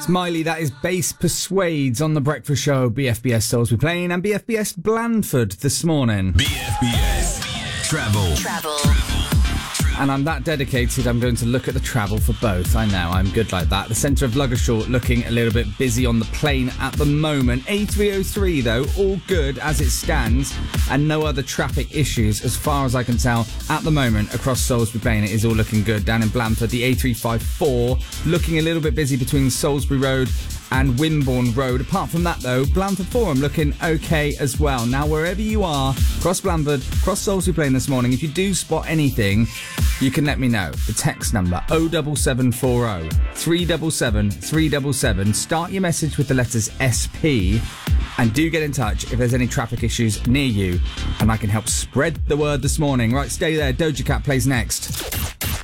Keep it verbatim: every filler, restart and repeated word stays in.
It's Miley, that is Bass Persuades on The Breakfast Show. B F B S Salisbury Plain and B F B S Blandford this morning. B F B S Travel. Travel. And I'm that dedicated, I'm going to look at the travel for both. I know, I'm good like that. The centre of Ludgershall looking a little bit busy on the plane at the moment. A three oh three, though, all good as it stands. And no other traffic issues, as far as I can tell, at the moment across Salisbury Plain. It is all looking good. Down in Blandford, the A three fifty-four looking a little bit busy between Salisbury Road and Wimborne Road. Apart from that, though, Blandford Forum looking okay as well. Now, wherever you are, across Blandford, across Salisbury Plain this morning, if you do spot anything, you can let me know. The text number oh seven seven four oh, three seven seven, three seven seven. Start your message with the letters S P and do get in touch if there's any traffic issues near you and I can help spread the word this morning. Right, stay there. Doja Cat plays next.